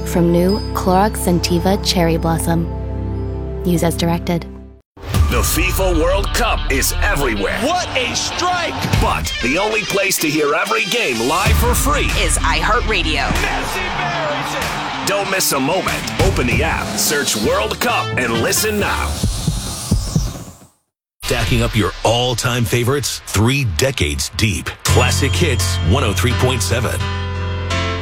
from new Clorox Scentiva Cherry Blossom. Use as directed. The FIFA World Cup is everywhere. What a strike! But the only place to hear every game live for free is iHeartRadio. Messi buries it! Don't miss a moment. Open the app, search World Cup, and listen now. Stacking up your all-time favorites 3 decades deep. Classic Hits 103.7.